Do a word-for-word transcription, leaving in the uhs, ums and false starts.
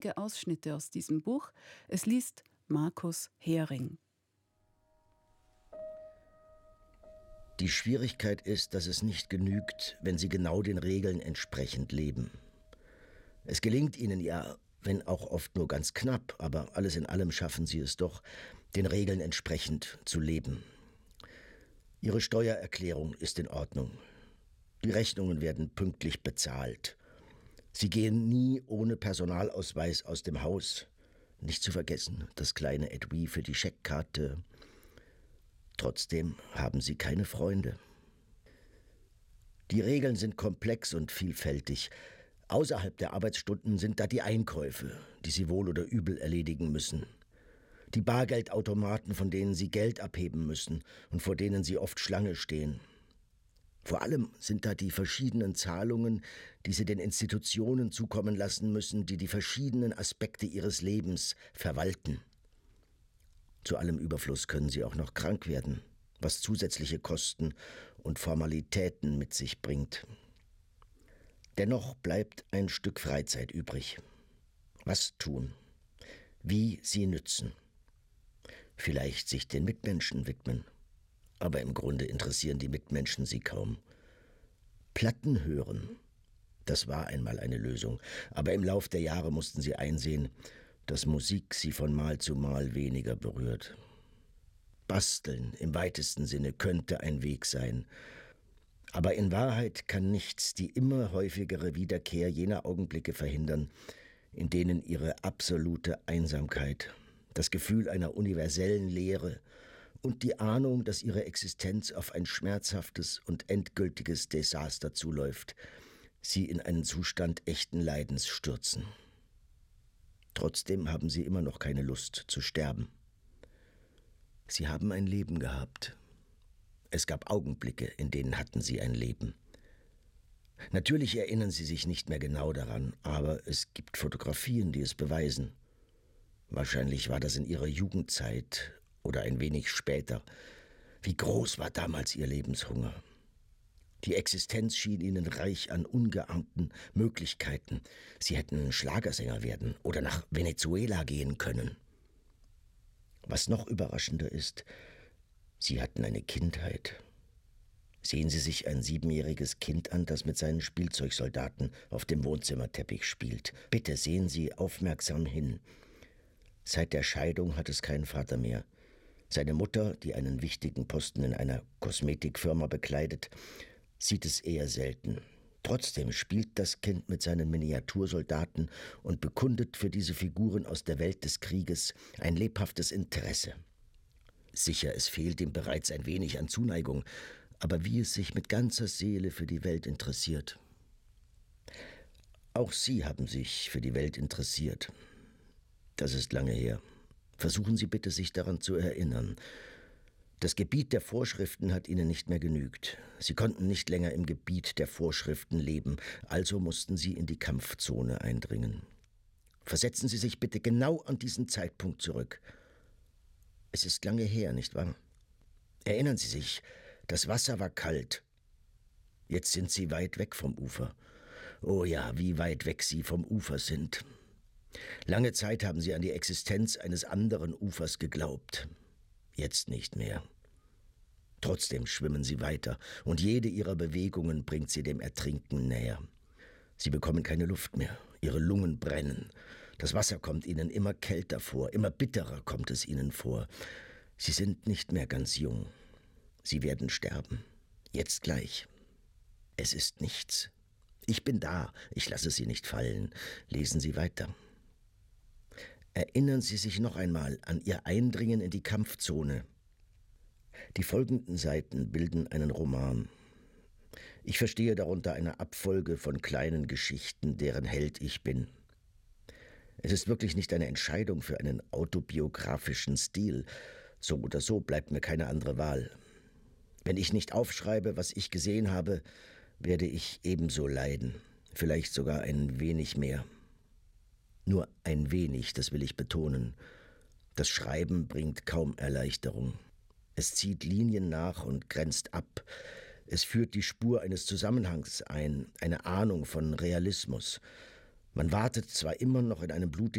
einige Ausschnitte aus diesem Buch. Es liest Markus Hering. Die Schwierigkeit ist, dass es nicht genügt, wenn Sie genau den Regeln entsprechend leben. Es gelingt Ihnen ja, wenn auch oft nur ganz knapp, aber alles in allem schaffen Sie es doch, den Regeln entsprechend zu leben. Ihre Steuererklärung ist in Ordnung. Die Rechnungen werden pünktlich bezahlt. Sie gehen nie ohne Personalausweis aus dem Haus. Nicht zu vergessen, das kleine Etui für die Scheckkarte. Trotzdem haben Sie keine Freunde. Die Regeln sind komplex und vielfältig. Außerhalb der Arbeitsstunden sind da die Einkäufe, die Sie wohl oder übel erledigen müssen. Die Bargeldautomaten, von denen Sie Geld abheben müssen und vor denen Sie oft Schlange stehen. Vor allem sind da die verschiedenen Zahlungen, die Sie den Institutionen zukommen lassen müssen, die die verschiedenen Aspekte Ihres Lebens verwalten. Zu allem Überfluss können Sie auch noch krank werden, was zusätzliche Kosten und Formalitäten mit sich bringt. Dennoch bleibt ein Stück Freizeit übrig. Was tun? Wie sie nützen? Vielleicht sich den Mitmenschen widmen. Aber im Grunde interessieren die Mitmenschen Sie kaum. Platten hören, das war einmal eine Lösung. Aber im Lauf der Jahre mussten Sie einsehen, dass Musik Sie von Mal zu Mal weniger berührt. Basteln im weitesten Sinne könnte ein Weg sein. Aber in Wahrheit kann nichts die immer häufigere Wiederkehr jener Augenblicke verhindern, in denen Ihre absolute Einsamkeit, das Gefühl einer universellen Leere und die Ahnung, dass Ihre Existenz auf ein schmerzhaftes und endgültiges Desaster zuläuft, Sie in einen Zustand echten Leidens stürzen. Trotzdem haben Sie immer noch keine Lust zu sterben. Sie haben ein Leben gehabt. Es gab Augenblicke, in denen hatten Sie ein Leben. Natürlich erinnern Sie sich nicht mehr genau daran, aber es gibt Fotografien, die es beweisen. Wahrscheinlich war das in Ihrer Jugendzeit oder ein wenig später. Wie groß war damals Ihr Lebenshunger? Die Existenz schien Ihnen reich an ungeahnten Möglichkeiten. Sie hätten Schlagersänger werden oder nach Venezuela gehen können. Was noch überraschender ist, Sie hatten eine Kindheit. Sehen Sie sich ein siebenjähriges Kind an, das mit seinen Spielzeugsoldaten auf dem Wohnzimmerteppich spielt. Bitte sehen Sie aufmerksam hin. Seit der Scheidung hat es keinen Vater mehr. Seine Mutter, die einen wichtigen Posten in einer Kosmetikfirma bekleidet, sieht es eher selten. Trotzdem spielt das Kind mit seinen Miniatursoldaten und bekundet für diese Figuren aus der Welt des Krieges ein lebhaftes Interesse. Sicher, es fehlt ihm bereits ein wenig an Zuneigung, aber wie es sich mit ganzer Seele für die Welt interessiert. Auch Sie haben sich für die Welt interessiert. Das ist lange her. Versuchen Sie bitte, sich daran zu erinnern. Das Gebiet der Vorschriften hat Ihnen nicht mehr genügt. Sie konnten nicht länger im Gebiet der Vorschriften leben, also mussten Sie in die Kampfzone eindringen. Versetzen Sie sich bitte genau an diesen Zeitpunkt zurück. Es ist lange her, nicht wahr? Erinnern Sie sich, das Wasser war kalt. Jetzt sind Sie weit weg vom Ufer. Oh ja, wie weit weg Sie vom Ufer sind. Lange Zeit haben Sie an die Existenz eines anderen Ufers geglaubt. Jetzt nicht mehr. Trotzdem schwimmen Sie weiter und jede Ihrer Bewegungen bringt Sie dem Ertrinken näher. Sie bekommen keine Luft mehr. Ihre Lungen brennen. Das Wasser kommt Ihnen immer kälter vor, immer bitterer kommt es Ihnen vor. Sie sind nicht mehr ganz jung. Sie werden sterben. Jetzt gleich. Es ist nichts. Ich bin da. Ich lasse Sie nicht fallen. Lesen Sie weiter. Erinnern Sie sich noch einmal an Ihr Eindringen in die Kampfzone. Die folgenden Seiten bilden einen Roman. Ich verstehe darunter eine Abfolge von kleinen Geschichten, deren Held ich bin. Es ist wirklich nicht eine Entscheidung für einen autobiografischen Stil. So oder so bleibt mir keine andere Wahl. Wenn ich nicht aufschreibe, was ich gesehen habe, werde ich ebenso leiden. Vielleicht sogar ein wenig mehr. Nur ein wenig, das will ich betonen. Das Schreiben bringt kaum Erleichterung. Es zieht Linien nach und grenzt ab. Es führt die Spur eines Zusammenhangs ein, eine Ahnung von Realismus. Man wartet zwar immer noch in einem blutigen